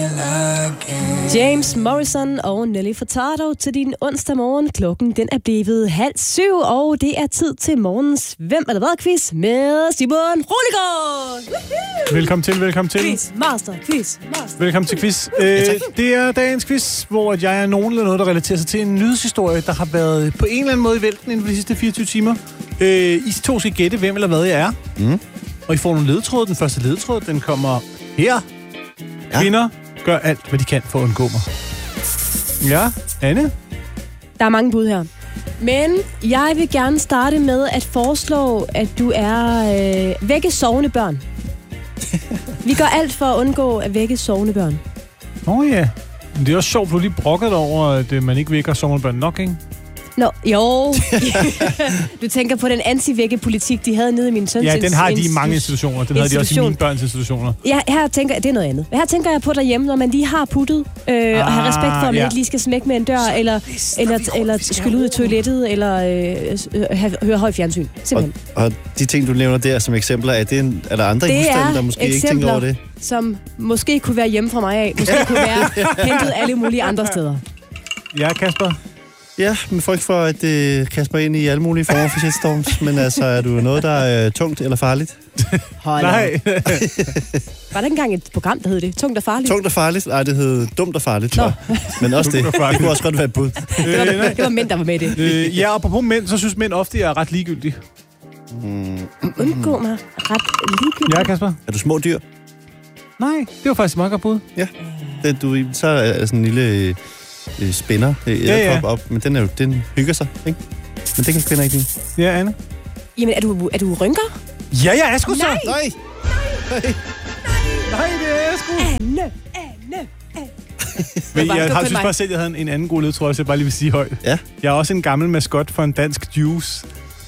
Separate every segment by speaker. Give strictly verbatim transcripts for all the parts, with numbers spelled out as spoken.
Speaker 1: James Morrison og Nelly Furtado til din onsdag morgen. Klokken den er blevet halv syv, og det er tid til morgens Hvem eller hvad quiz med Simon Roligård.
Speaker 2: Velkommen til, velkommen til.
Speaker 1: Quiz, master, quiz, master.
Speaker 2: Velkommen til quiz. Øh, det er dagens quiz, hvor jeg er nogen eller noget, der relaterer sig til en nyhedshistorie, der har været på en eller anden måde i vælten inden for de sidste fireogtyve timer. Øh, I to skal gætte, hvem eller hvad jeg er. Mm. Og I får nogle ledetråde. Den første ledetråd, den kommer her. Ja. Kvinder gør alt, hvad de kan for at undgå mig. Ja, Anne?
Speaker 1: Der er mange bud her. Men jeg vil gerne starte med at foreslå, at du er øh, vække sovende børn. Vi gør alt for at undgå at vække sovende børn.
Speaker 2: Åh oh, ja. Men det er også sjovt, at du lige brokkede over, at man ikke vækker sovende børn nok, ikke?
Speaker 1: Nå, jo. Du tænker på den anti-vække-politik, de havde nede i min søns
Speaker 2: Ja, den har de i
Speaker 1: institu-
Speaker 2: mange institutioner. Den havde de også i mine børns institutioner.
Speaker 1: Ja, her tænker jeg, det er noget andet. Her tænker jeg på derhjemme, når man lige har puttet, øh, ah, og har respekt for, at man ja. ikke lige skal smække med en dør, så eller, eller, eller skylle ud i toilettet, eller øh, have, høre høj fjernsyn. Simpelthen.
Speaker 3: Og, og de ting, du nævner der som eksempler, er, det en, er der andre i husstanden, der måske ikke tænker over det?
Speaker 1: Som måske kunne være hjemme fra mig af. Måske kunne være hentet alle mulige andre steder.
Speaker 2: Ja, Kasper?
Speaker 3: Ja, men frygt for, at det kasper ind i alle mulige former for shitstorms. Men altså, er du noget, der er øh, tungt eller farligt?
Speaker 1: Hold
Speaker 2: Nej.
Speaker 1: Var der ikke engang et program, der hed det? Tungt og farligt?
Speaker 3: Tungt og farligt? Nej, det hed dumt og farligt, tror jeg. Men også det. Det kunne også godt være et bud.
Speaker 1: Det var, det var mænd, der var med det.
Speaker 2: Øh, ja, og på mænd, så synes mænd ofte, jeg er ret ligegyldig.
Speaker 1: Mm. Undgå mig ret ligegyldig.
Speaker 2: Ja, Kasper?
Speaker 3: Er du små dyr?
Speaker 2: Nej, det var faktisk et meget godt bud.
Speaker 3: Ja, det, du, så er sådan en lille... Øh, spænder øh, ja, ja. op, men den, er jo, den hygger sig, ikke? Men det kan kvinder ikke lide.
Speaker 2: Ja, Anne?
Speaker 1: Jamen, er du, er du rynker?
Speaker 2: Ja, jeg er sgu så!
Speaker 1: Nej!
Speaker 3: Nej!
Speaker 2: Nej, Nej det er jeg sgu!
Speaker 1: Anne! Anne! Anne!
Speaker 2: Men jeg, jeg har, synes bare selv, at jeg havde en anden god ledtråd, så jeg bare lige vil sige højt.
Speaker 3: Ja?
Speaker 2: Jeg er også en gammel maskot for en dansk juice.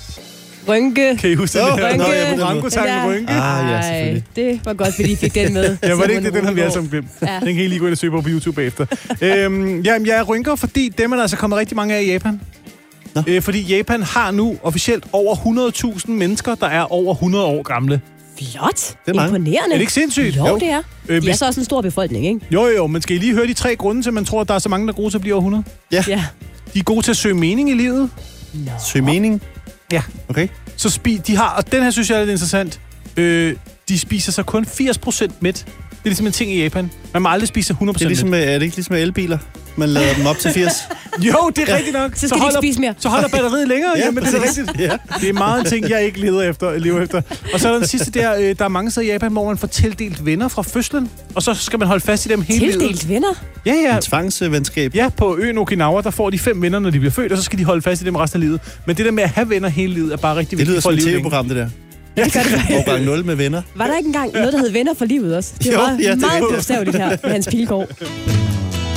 Speaker 1: Rynke.
Speaker 2: Kan I huske
Speaker 1: oh,
Speaker 2: den her?
Speaker 1: Rynke.
Speaker 2: Orangutangen Rynke.
Speaker 3: Ah, ja, selvfølgelig.
Speaker 1: Det var godt, fordi I fik den med.
Speaker 2: Ja, var det ikke det? Den har vi alle sammen glemt. Ja. Den kan I lige gå ind og søge på på YouTube bagefter. øhm, jamen, jeg er rynker, fordi dem er der altså kommet rigtig mange af i Japan. Øh, fordi Japan har nu officielt over hundrede tusind mennesker, der er over hundrede år gamle.
Speaker 1: Flot.
Speaker 3: Det er mange.
Speaker 1: Imponerende.
Speaker 2: Er det ikke sindssygt?
Speaker 1: Jo, jo. det er.
Speaker 2: Øh,
Speaker 1: De
Speaker 2: hvis...
Speaker 1: er så også en stor befolkning, ikke?
Speaker 2: Jo, jo, men skal I lige høre de tre grunde til, at man tror, at der er så mange, der er gode til at blive over hundrede?
Speaker 3: Ja.
Speaker 1: ja.
Speaker 2: De er gode til at søge mening i livet.
Speaker 1: No.
Speaker 3: Søge mening?
Speaker 2: Ja.
Speaker 3: Okay.
Speaker 2: Så spi- de har, og den her synes jeg er lidt interessant, øh, de spiser så kun firs procent mæt. Det er ligesom en ting i Japan. Man må aldrig spise hundrede procent
Speaker 3: det er, ligesom, er det ikke ligesom med elbiler? Man lader dem op til firs?
Speaker 2: Jo, det er ja. rigtigt nok.
Speaker 1: Så skal så holder, de ikke spise mere.
Speaker 2: Så holder batteriet længere.
Speaker 3: Ja,
Speaker 2: Jamen, det er rigtigt. Ja. Det er meget en ting, jeg ikke leder efter, lever efter. Og så er der den sidste der, øh, der er mange steder i Japan, hvor man får tildelt venner fra fødslen. Og så skal man holde fast i dem hele
Speaker 1: tildelt
Speaker 2: livet.
Speaker 1: Tildelt venner?
Speaker 2: Ja, ja.
Speaker 3: En tvangsvenskab?
Speaker 2: Ja, på øen Okinawa, der får de fem venner, når de bliver født, og så skal de holde fast i dem resten af livet. Men det der med at have venner hele livet, er bare rigtig vigtigt for at leve.
Speaker 3: Det lyder som et tv-program, det der.
Speaker 1: Ja, det gør det.
Speaker 3: Årgang nul med venner.
Speaker 1: Var der ikke engang noget, der hed Venner for livet også? Det var
Speaker 3: jo,
Speaker 1: meget,
Speaker 3: ja, det
Speaker 1: meget bogstaveligt her med Hans Pilgaard.